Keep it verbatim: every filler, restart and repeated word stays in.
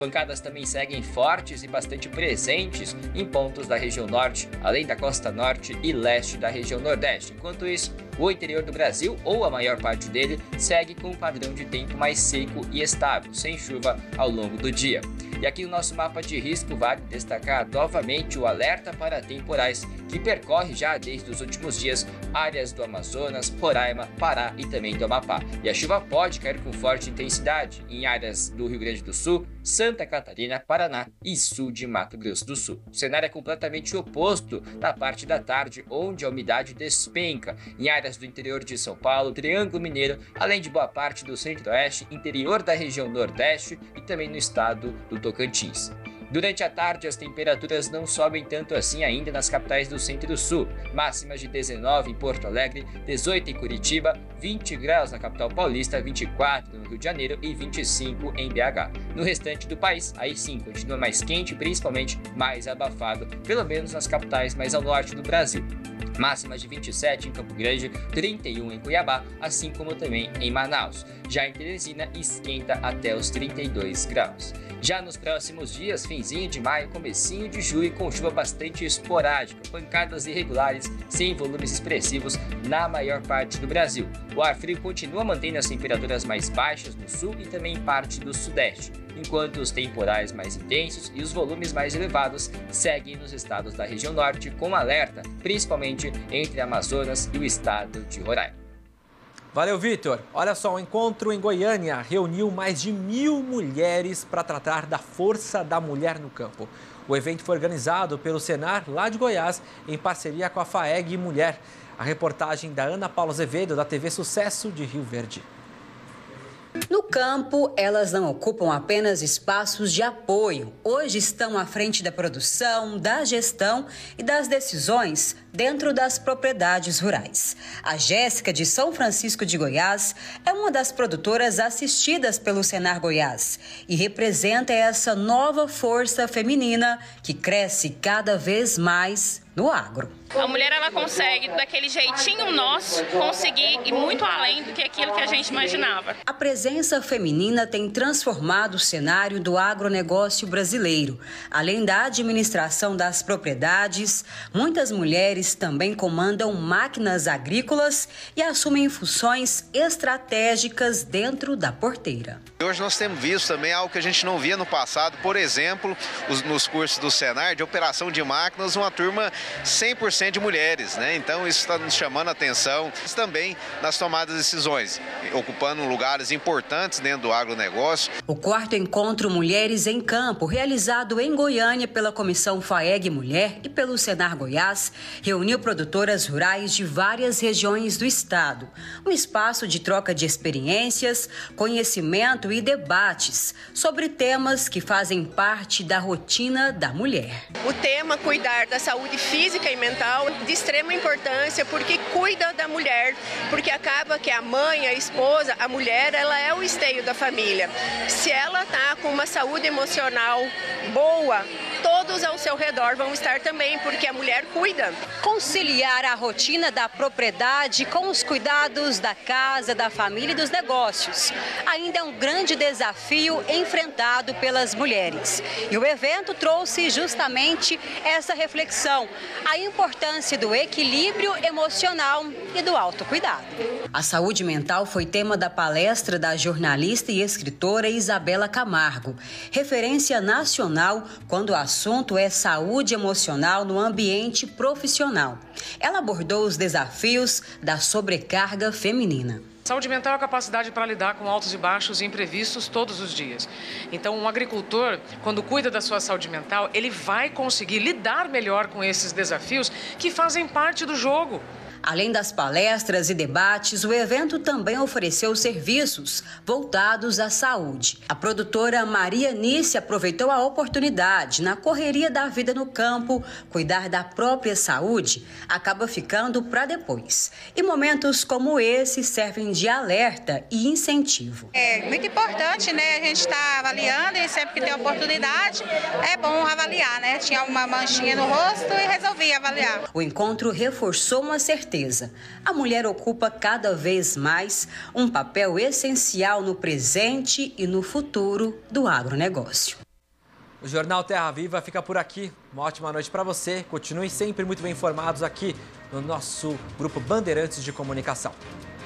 Pancadas também seguem fortes e bastante presentes em pontos da região norte, além da costa norte e leste da região nordeste. Enquanto isso, o interior do Brasil, ou a maior parte dele, segue com um padrão de tempo mais seco e estável, sem chuva ao longo do dia. E aqui no nosso mapa de risco vale destacar novamente o alerta para temporais, que percorre já desde os últimos dias áreas do Amazonas, Roraima, Pará e também do Amapá. E a chuva pode cair com forte intensidade em áreas do Rio Grande do Sul, Santa Catarina, Paraná e sul de Mato Grosso do Sul. O cenário é completamente oposto na parte da tarde, onde a umidade despenca em áreas do interior de São Paulo, Triângulo Mineiro, além de boa parte do centro-oeste, interior da região nordeste e também no estado do Tocantins. Durante a tarde, as temperaturas não sobem tanto assim ainda nas capitais do centro e sul. Máximas de dezenove em Porto Alegre, dezoito em Curitiba, vinte graus na capital paulista, vinte e quatro no Rio de Janeiro e vinte e cinco em B H. No restante do país, aí sim, continua mais quente, principalmente mais abafado, pelo menos nas capitais mais ao norte do Brasil. Máximas de vinte e sete em Campo Grande, trinta e um em Cuiabá, assim como também em Manaus. Já em Teresina, esquenta até os trinta e dois graus. Já nos próximos dias, finzinho de maio, comecinho de julho, com chuva bastante esporádica, pancadas irregulares, sem volumes expressivos na maior parte do Brasil. O ar frio continua mantendo as temperaturas mais baixas no sul e também em parte do sudeste, enquanto os temporais mais intensos e os volumes mais elevados seguem nos estados da região norte com alerta, principalmente entre Amazonas e o estado de Roraima. Valeu, Vitor. Olha só, o encontro em Goiânia reuniu mais de mil mulheres para tratar da força da mulher no campo. O evento foi organizado pelo Senar, lá de Goiás, em parceria com a FAEG Mulher. A reportagem da Ana Paula Azevedo, da T V Sucesso de Rio Verde. No campo, elas não ocupam apenas espaços de apoio. Hoje estão à frente da produção, da gestão e das decisões dentro das propriedades rurais. A Jéssica, de São Francisco de Goiás, é uma das produtoras assistidas pelo Senar Goiás e representa essa nova força feminina que cresce cada vez mais no agro. A mulher, ela consegue, daquele jeitinho nosso, conseguir ir muito além do que aquilo que a gente imaginava. A presença feminina tem transformado o cenário do agronegócio brasileiro. Além da administração das propriedades, muitas mulheres também comandam máquinas agrícolas e assumem funções estratégicas dentro da porteira. Hoje nós temos visto também algo que a gente não via no passado, por exemplo, os, nos cursos do Senar, de operação de máquinas, uma turma cem por cento de mulheres, né? Então isso está nos chamando a atenção também nas tomadas de decisões, ocupando lugares importantes dentro do agronegócio. O quarto encontro Mulheres em Campo, realizado em Goiânia pela Comissão FAEG Mulher e pelo Senar Goiás, reuniu produtoras rurais de várias regiões do estado. Um espaço de troca de experiências, conhecimento e debates sobre temas que fazem parte da rotina da mulher. O tema cuidar da saúde física e mental de extrema importância, porque cuida da mulher, porque acaba que a mãe, a esposa, a mulher, ela é o esteio da família. Se ela está com uma saúde emocional boa, todos ao seu redor vão estar também, porque a mulher cuida. Conciliar a rotina da propriedade com os cuidados da casa, da família e dos negócios ainda é um grande desafio enfrentado pelas mulheres. E o evento trouxe justamente essa reflexão, a importância do equilíbrio emocional e do autocuidado. A saúde mental foi tema da palestra da jornalista e escritora Isabela Camargo, referência nacional quando o assunto é saúde emocional no ambiente profissional. Ela abordou os desafios da sobrecarga feminina. Saúde mental é a capacidade para lidar com altos e baixos e imprevistos todos os dias. Então, um agricultor, quando cuida da sua saúde mental, ele vai conseguir lidar melhor com esses desafios que fazem parte do jogo. Além das palestras e debates, o evento também ofereceu serviços voltados à saúde. A produtora Maria Nice aproveitou a oportunidade. Na correria da vida no campo, cuidar da própria saúde acaba ficando para depois. E momentos como esse servem de alerta e incentivo. É muito importante, né? A gente está avaliando e sempre que tem oportunidade é bom avaliar, né? Tinha uma manchinha no rosto e resolvi avaliar. O encontro reforçou uma certeza. A mulher ocupa cada vez mais um papel essencial no presente e no futuro do agronegócio. O Jornal Terra Viva fica por aqui. Uma ótima noite para você. Continue sempre muito bem informados aqui no nosso grupo Bandeirantes de Comunicação.